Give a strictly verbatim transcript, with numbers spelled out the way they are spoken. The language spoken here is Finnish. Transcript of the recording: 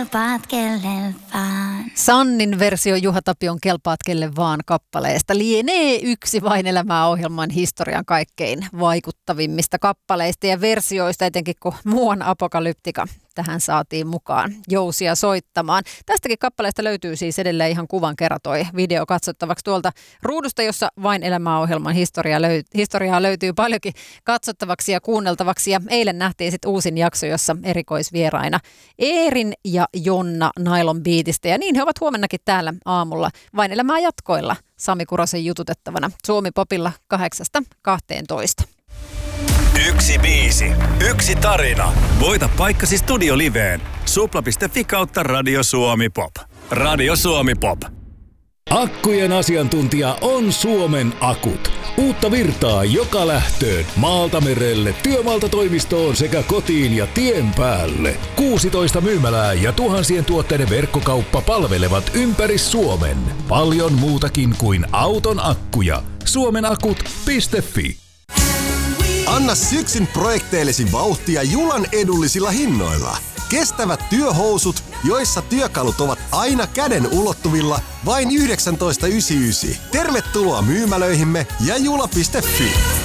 kelpaat kelle vaan. Sannin versio Juha Tapion Kelpaat kelle vaan -kappaleesta lienee yksi Vain elämää -ohjelman historian kaikkein vaikuttavimmista kappaleista ja versioista, etenkin kun muuan Apokalyptika tähän saatiin mukaan jousia soittamaan. Tästäkin kappaleesta löytyy siis edelleen ihan kuvan kerran toi video katsottavaksi tuolta ruudusta, jossa Vain elämää -ohjelman historiaa, löy- historiaa löytyy paljonkin katsottavaksi ja kuunneltavaksi. Ja eilen nähtiin sitten uusin jakso, jossa erikoisvieraina Eerin ja Jonna Nylon Beatistä. Ja niin he ovat huomennakin täällä aamulla Vain elämää jatkoilla Sami Kurosen jututettavana Suomi Popilla kahdeksasta kahteentoista. Yksi biisi, yksi tarina. Voita paikkasi Studio Liveen. Supla piste fi kautta Radio Suomi Pop. Radio Suomi Pop. Akkujen asiantuntija on Suomen Akut. Uutta virtaa joka lähtöön, maalta merelle, työmaalta toimistoon sekä kotiin ja tien päälle. kuusitoista myymälää ja tuhansien tuotteiden verkkokauppa palvelevat ympäri Suomen. Paljon muutakin kuin auton akkuja. suomenakut piste fi. Anna syksyn projekteillesi vauhtia Julan edullisilla hinnoilla. Kestävät työhousut, joissa työkalut ovat aina käden ulottuvilla, vain yhdeksäntoista yhdeksänkymmentäyhdeksän. Tervetuloa myymälöihimme ja jula piste fi.